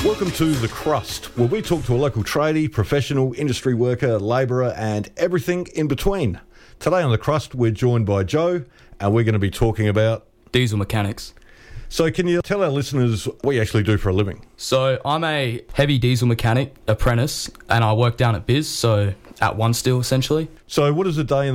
Welcome to The Crust, where we talk to a local tradie, professional, industry worker, labourer and everything in between. Today on The Crust, we're joined by Joe, and we're going to be talking about diesel mechanics. So can you tell our listeners what you actually do for a living? So I'm a heavy diesel mechanic apprentice, and I work down at Biz, so at One Steel essentially. So what does a day in